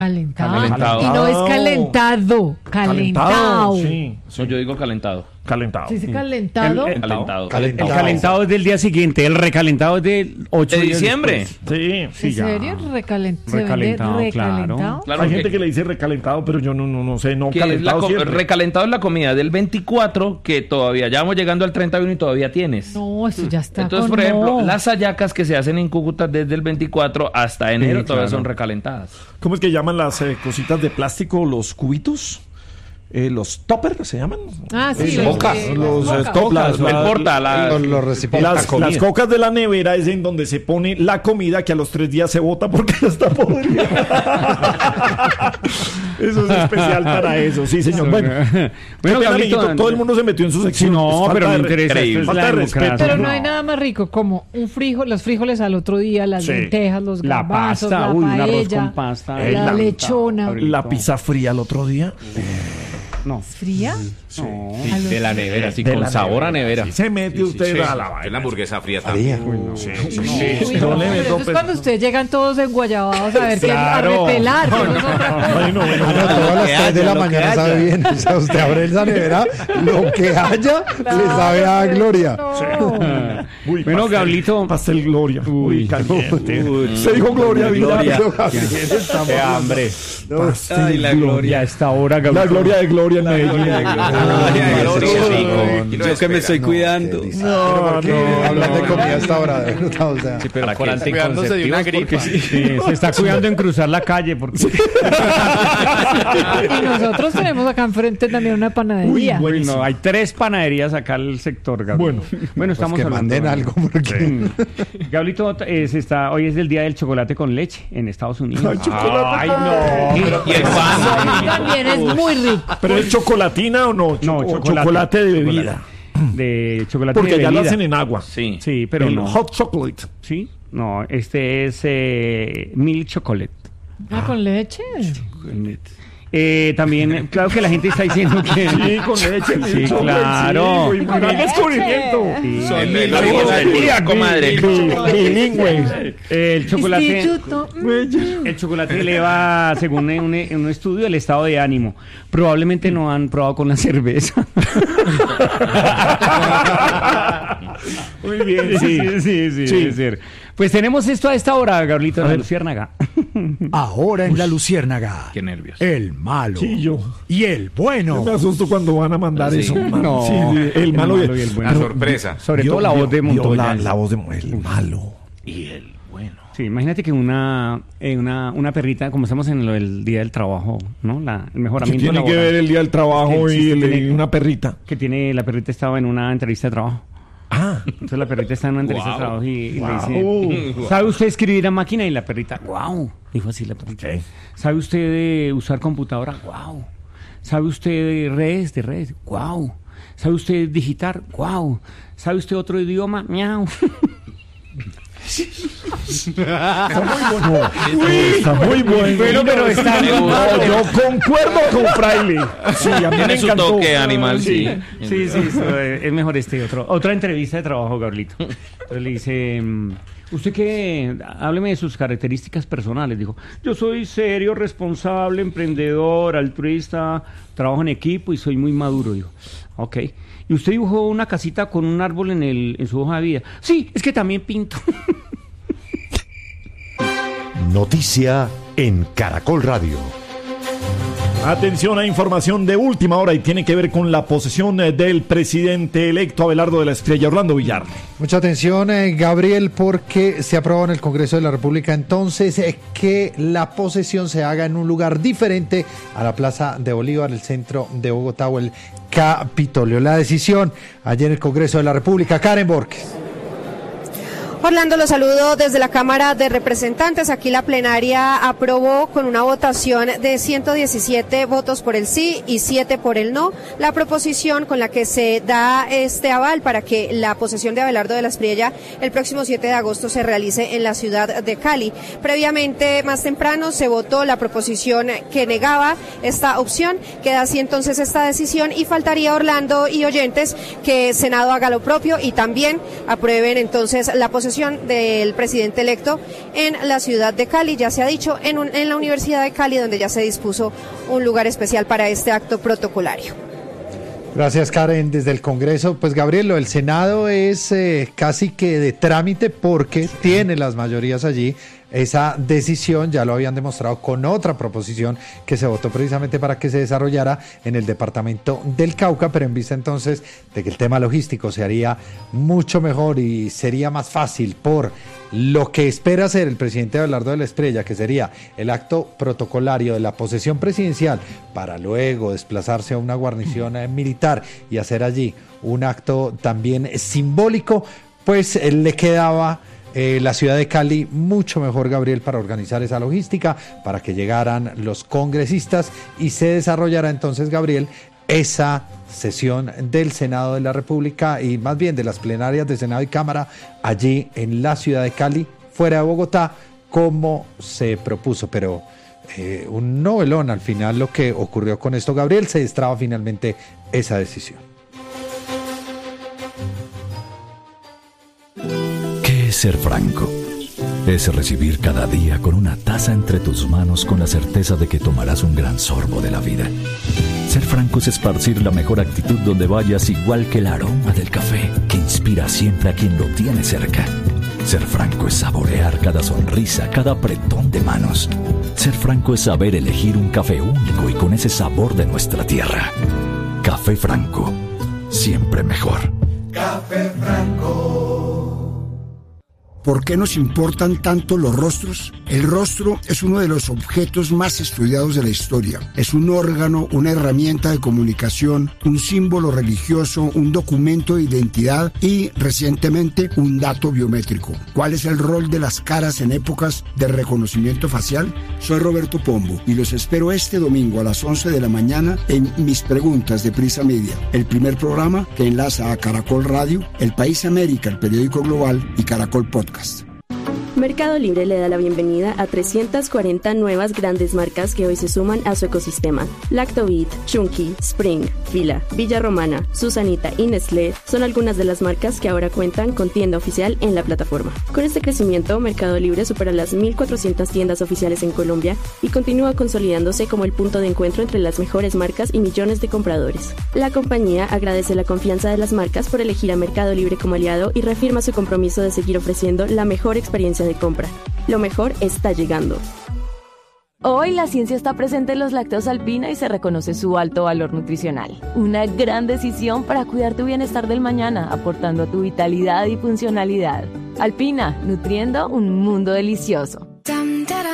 Calentado. Y no es calentado. Sí. No, yo digo calentado. Calentado. ¿Se dice calentado? Calentado. El calentado es del día siguiente, el recalentado es del 8 ¿De días diciembre? después. Sí. ¿En ya. serio? Recalentado, ¿Recalentado? Claro Hay que- gente que le dice recalentado, pero yo no sé, no que es calentado siempre. recalentado es la comida del 24 que todavía, ya vamos llegando al 31 y todavía tienes. No, eso ya está. Entonces, por ejemplo, las hallacas que se hacen en Cúcuta desde el 24 hasta enero todavía son recalentadas. ¿Cómo es que llaman las cositas de plástico, los cubitos? Los topper se llaman. Ah, sí. Bocas. Los bocas. toplas, El porta, Los recipientes. las cocas de la nevera es en donde se pone la comida que a los 3 días se bota porque ya está podrida. Eso es especial para eso, sí, señor. Bueno, Bueno, qué pena, Gablito, amiguito, todo el mundo se metió en su Sí, sección. no, Falta pero de me interesa. creíble. Esto es Falta la de democracia. respeto. Pero no hay nada más rico como los frijoles al otro día, las Sí. lentejas, los La garbanzos, pasta, la un arroz paella, con pasta. la lechona. La pizza fría el otro día. No. ¿Fría? No. De la nevera, así De con la sabor a nevera. Sí, se mete usted a la Que vaina. la hamburguesa fría también. Sí. Uy, No no, le pero meto eso es peso. cuando ustedes llegan todos enguayabados a ver qué Claro. a repelar. Pero no es otra cosa. Bueno, Todas las 3 de la mañana sabe bien. O sea, usted abre esa nevera, lo que haya, le sabe a Gloria. No. Uy, Bueno, pastel, Gablito. Pastel Gloria. Uy, Uy, caliente. Se dijo Gloria Gloria. Qué hambre. Pastel Ay, la Gloria. Y a esta hora, La Gablito. gloria de Gloria en Medellín. Yo que me estoy cuidando. Hablando de comida hasta ahora. O sea, Sí, pero por Cuidándose de una anticonceptivos, porque gripa. sí. Sí, se está cuidando en cruzar la calle porque Y nosotros tenemos acá enfrente también una panadería. Uy, Uy, no, hay 3 panaderías acá al sector, Gablito. Bueno, estamos que hablando. manden algo porque Gablito, hoy es el día del chocolate con leche en Estados Unidos. Ay, chocolate Ay, con no. Y el pan. También es muy rico. ¿Pero es chocolatina o no? No, O chocolate. chocolate de bebida. De chocolate Porque de ya lo bebida. hacen en agua. Sí. Sí, pero el no. hot chocolate. Sí, no, este es milk chocolate. Ah, con leche. También, claro que la gente está diciendo que... Sí, con leche. Sí, chocolate, claro. Sí, Con gran leche. descubrimiento. Sí. El origen del día, comadre. Bilingüe. El chocolate... Instituto. El chocolate eleva, según un estudio, el estado de ánimo. Probablemente no han probado con la cerveza. Muy bien, Sí, sí. sí, Sí. debe ser. Pues tenemos esto a esta hora, Gablito, de la Luciérnaga. ahora en la Luciérnaga. Qué nervios. El malo Sí, yo. y el bueno. Me asusto cuando van a mandar eso. No, Sí, el malo y y el bueno. La sorpresa. Sobre todo la voz de Montoya. La voz de el malo. Y el bueno. Sí, imagínate que una perrita, como estamos en lo del Día del Trabajo, ¿no? El ¿Qué mejoramiento tiene que laboral, ver el día del trabajo Sí, y tiene- una perrita? que tiene, la perrita estaba en una entrevista de trabajo. Ah, Entonces la perrita está en una entrevista de trabajo y le dice, wow. ¿sabe usted escribir a máquina? Y la perrita, wow. Dijo así la perrita. Ok. ¿Sabe usted usar computadora? Wow. ¿Sabe usted de redes? Wow. ¿Sabe usted digitar? Wow. ¿Sabe usted otro idioma? Miau. Está muy bueno. Pero está No, yo concuerdo con Fraile. Sí, a mí me Tiene su encantó. toque animal, sí. Sí, es mejor otra entrevista de trabajo, Gablito. Entonces le dice, ¿usted qué? Hábleme de sus características personales. Dijo, yo soy serio, responsable, emprendedor, altruista, trabajo en equipo y soy muy maduro. Dijo, ok. ¿Y usted dibujó una casita con un árbol en su hoja de vida? Sí, es que también pinto. Noticia en Caracol Radio. Atención a información de última hora y tiene que ver con la posesión del presidente electo Abelardo de la Estrella, Orlando Villar. Mucha atención, Gabriel, porque se aprobó en el Congreso de la República entonces que la posesión se haga en un lugar diferente a la Plaza de Bolívar, el centro de Bogotá o el Capitolio. La decisión ayer en el Congreso de la República. Karen Borges. Orlando, los saludo desde la Cámara de Representantes. Aquí la plenaria aprobó con una votación de 117 votos por el sí y 7 por el no la proposición con la que se da este aval para que la posesión de Abelardo de la Espriella el próximo 7 de agosto se realice en la ciudad de Cali. Previamente, más temprano, se votó la proposición que negaba esta opción. Queda así entonces esta decisión y faltaría, Orlando y oyentes, que Senado haga lo propio y también aprueben entonces la posesión posesión del presidente electo en la ciudad de Cali, ya se ha dicho, en la Universidad de Cali, donde ya se dispuso un lugar especial para este acto protocolario. Gracias, Karen. Desde el Congreso, pues Gabriel, el Senado es casi que de trámite porque tiene las mayorías allí. Esa decisión ya lo habían demostrado con otra proposición que se votó precisamente para que se desarrollara en el departamento del Cauca, pero en vista entonces de que el tema logístico se haría mucho mejor y sería más fácil por lo que espera hacer el presidente Abelardo de la Espriella, que sería el acto protocolario de la posesión presidencial para luego desplazarse a una guarnición militar y hacer allí un acto también simbólico, pues le quedaba la ciudad de Cali mucho mejor, Gabriel, para organizar esa logística, para que llegaran los congresistas y se desarrollara entonces, Gabriel, esa sesión del Senado de la República y más bien de las plenarias de Senado y Cámara allí en la ciudad de Cali, fuera de Bogotá, como se propuso, pero un novelón al final lo que ocurrió con esto, Gabriel. Se destraba finalmente esa decisión. Ser franco es recibir cada día con una taza entre tus manos con la certeza de que tomarás un gran sorbo de la vida. Ser franco es esparcir la mejor actitud donde vayas, igual que el aroma del café que inspira siempre a quien lo tiene cerca. Ser franco es saborear cada sonrisa, cada apretón de manos. Ser franco es saber elegir un café único y con ese sabor de nuestra tierra. Café Franco, siempre mejor. Café Franco. ¿Por qué nos importan tanto los rostros? El rostro es uno de los objetos más estudiados de la historia. Es un órgano, una herramienta de comunicación, un símbolo religioso, un documento de identidad y, recientemente, un dato biométrico. ¿Cuál es el rol de las caras en épocas de reconocimiento facial? Soy Roberto Pombo y los espero este domingo a las 11 de la mañana en Mis Preguntas de Prisa Media, el primer programa que enlaza a Caracol Radio, El País América, el periódico global y Caracol Podcast. Mercado Libre le da la bienvenida a 340 nuevas grandes marcas que hoy se suman a su ecosistema. Lactobit, Chunky, Spring, Fila, Villa Romana, Susanita y Nestlé son algunas de las marcas que ahora cuentan con tienda oficial en la plataforma. Con este crecimiento, Mercado Libre supera las 1.400 tiendas oficiales en Colombia y continúa consolidándose como el punto de encuentro entre las mejores marcas y millones de compradores. La compañía agradece la confianza de las marcas por elegir a Mercado Libre como aliado y reafirma su compromiso de seguir ofreciendo la mejor experiencia de compra. Lo mejor está llegando. Hoy la ciencia está presente en los lácteos Alpina y se reconoce su alto valor nutricional. Una gran decisión para cuidar tu bienestar del mañana, aportando a tu vitalidad y funcionalidad. Alpina, nutriendo un mundo delicioso.